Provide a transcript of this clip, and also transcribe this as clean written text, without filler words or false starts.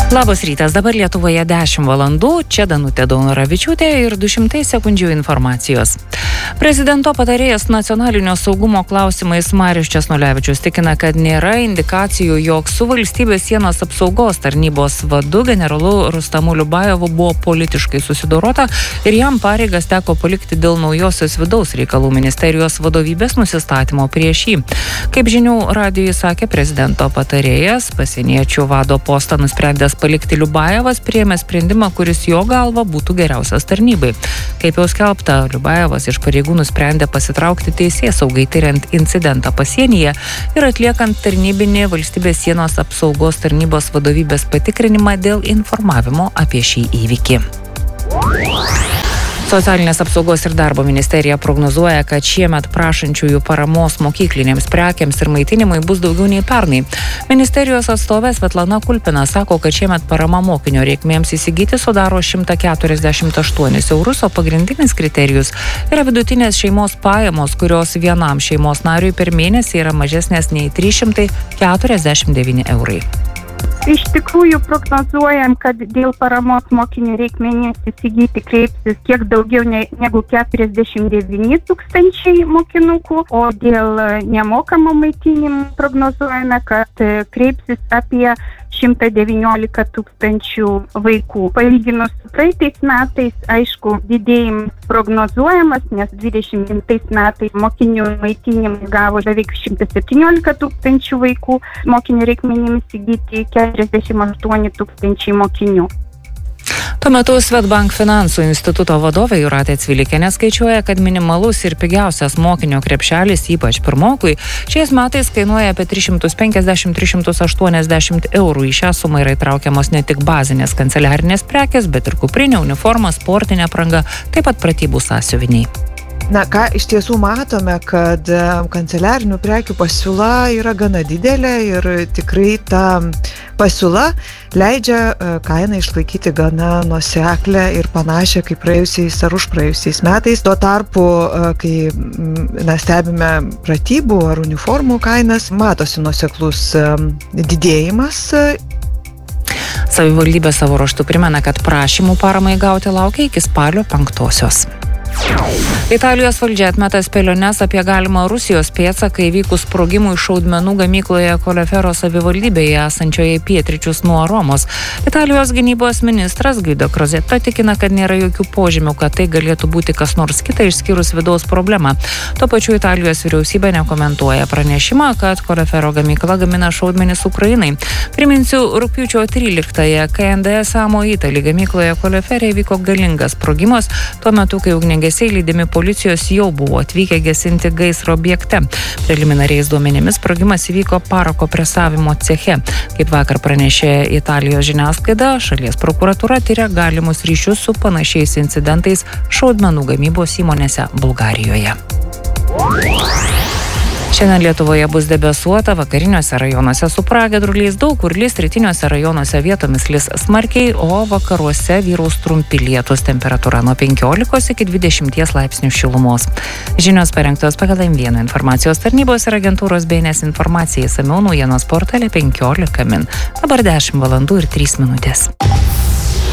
Labas rytas, dabar Lietuvoje 10 valandų, čia Danutė Daunoravičiūtė ir 200 sekundžių informacijos. Prezidento patarėjas nacionalinio saugumo klausimais Marius Česnulevičius tikina, kad nėra indikacijų, jog su valstybės sienos apsaugos tarnybos vadu generolu Rustamu Liubajevu buvo politiškai susidorota ir jam pareigas teko palikti dėl naujosios vidaus reikalų ministerijos vadovybės nusistatymo prieš jį. Kaip žinių radijui sakė prezidento patarėjas, pasieniečių vado postą nusprendęs palikti Liubajevas priėmė sprendimą, kuris jo galva būtų geriausias tarnybai. Kaip jau skelbta, Liubajevas iš pareigų nusprendė pasitraukti teisėsaugai tyriant incidentą pasienyje ir atliekant tarnybinį valstybės sienos apsaugos tarnybos vadovybės patikrinimą dėl informavimo apie šį įvykį. Socialinės apsaugos ir darbo ministerija prognozuoja, kad šiemet prašančiųjų paramos mokyklinėms prekiams ir maitinimui bus daugiau nei pernai. Ministerijos atstovė Svetlana Kulpina sako, kad šiemet parama mokinio reikmėms įsigyti sudaro 148 eurus, o pagrindinis kriterijus yra vidutinės šeimos pajamos, kurios vienam šeimos nariui per mėnesį yra mažesnės nei 349 eurai. Iš tikrųjų prognozuojam, kad dėl paramos mokinių reikmenims įsigyti kreipsis kiek daugiau negu 49 tūkstančiai mokinukų, o dėl nemokamo maitinimo prognozuojame, kad kreipsis apie 119 tūkstančių vaikų. Palyginus su praeitais metais, aišku, didėjimas prognozuojamas, nes 20 metais mokinių maitinimą gavo beveik 117 tūkstančių vaikų, mokinių reikmenims įsigyti 48 tūkstančiai mokinių. Tuo metu Swedbank finansų instituto vadovė Jūratė Cvilikienė skaičiuoja, kad minimalus ir pigiausias mokinio krepšelis, ypač pirmokui, šiais metais kainuoja apie 350-380 eurų. Į šią sumą yra įtraukiamos ne tik bazinės kanceliarinės prekės, bet ir kuprinė, uniforma, sportinė apranga, taip pat pratybų sąsiuviniai. Na, ką iš tiesų matome, kad kanceliarinių prekių pasiūla yra gana didelė ir tikrai ta pasiūla leidžia kainą išlaikyti gana nuoseklę ir panašią kaip praėjusiais ar užpraėjusiais metais. Tuo tarpu, kai stebime pratybų ar uniformų kainas, matosi nuoseklus didėjimas. Savivaldybė savo ruožtu primena, kad prašymų paramai gauti laukia iki spalio 5-osios. Italijos valdžia atmeta spėliones apie galimą Rusijos pėdsaką įvykus sprogimui šaudmenų gamykloje Colleferro savivaldybėje esančioje pietryčius nuo Romos. Italijos gynybos ministras Guido Crosetto tikina, kad nėra jokių požymių, kad tai galėtų būti kas nors kita išskyrus vidaus problemą. Tuo pačiu Italijos vyriausybė nekomentuoja pranešimą, kad Colleferro gamykla gamina šaudmenis Ukrainai. Priminsiu, rugpjūčio 13-ąją KNDS Amo Italy gamykloje Colleferre įvyko galingas sprogimas, tuo metu, kai ugniagesiai lydimi policijos jau buvo atvykę gesinti gaisro objekte. Preliminariais duomenimis sprogimas įvyko parako presavimo ceche. Kaip vakar pranešė Italijos žiniasklaida, šalies prokuratūra tyria galimus ryšius su panašiais incidentais šaudmenų gamybos įmonėse Bulgarijoje. Šiandien Lietuvoje bus debesuota, vakariniuose rajonuose su pragiedruliais, daug kur lis, rytiniuose rajonuose vietomis lis smarkiai, o vakaruose vyraus trumpi lietūs, temperatūra nuo 15 iki 20 laipsnių šilumos. Žinios parengtos pagal M1 informacijos tarnybos ir agentūros BNS informacijai, išsamiau naujienos portale 15 min. Dabar 10 valandų ir 3 minutės.